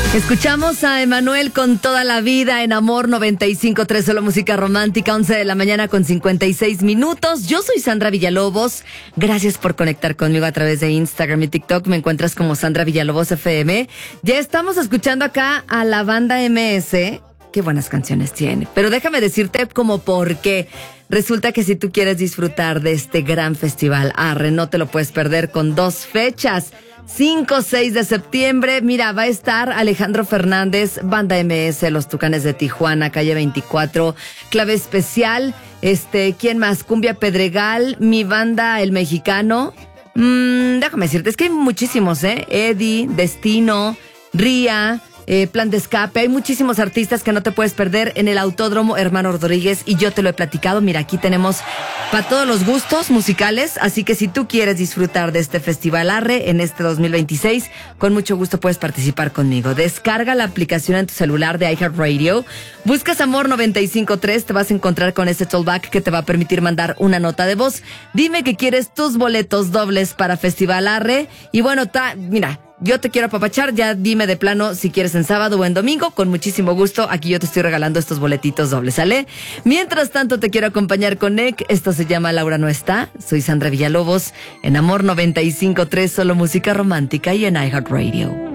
Escuchamos a Emanuel con Toda la Vida en Amor 95.3, solo música romántica, 11 de la mañana con 56 minutos. Yo soy Sandra Villalobos. Gracias por conectar conmigo a través de Instagram y TikTok. Me encuentras como Sandra Villalobos FM. Ya estamos escuchando acá a la banda MS. Qué buenas canciones tiene. Pero déjame decirte como por qué. Resulta que si tú quieres disfrutar de este gran festival Arre, no te lo puedes perder con 2 fechas. 5, 6 de septiembre, mira, va a estar Alejandro Fernández, Banda MS, Los Tucanes de Tijuana, Calle 24, Clave Especial, ¿quién más? Cumbia Pedregal, Mi Banda El Mexicano. Déjame decirte, es que hay muchísimos, Eddie, Destino, Ría, Plan de Escape. Hay muchísimos artistas que no te puedes perder en el Autódromo Hermano Rodríguez y yo te lo he platicado. Mira, aquí tenemos para todos los gustos musicales, así que si tú quieres disfrutar de este Festival Arre en este 2026, con mucho gusto puedes participar conmigo. Descarga la aplicación en tu celular de iHeartRadio, buscas Amor 95.3, te vas a encontrar con este tollback que te va a permitir mandar una nota de voz. Dime que quieres tus boletos dobles para Festival Arre y bueno, mira, yo te quiero apapachar, ya dime de plano si quieres en sábado o en domingo, con muchísimo gusto, aquí yo te estoy regalando estos boletitos dobles, ¿sale? Mientras tanto te quiero acompañar con Nick, esto se llama Laura no está, soy Sandra Villalobos, en Amor 95.3, solo música romántica y en iHeartRadio.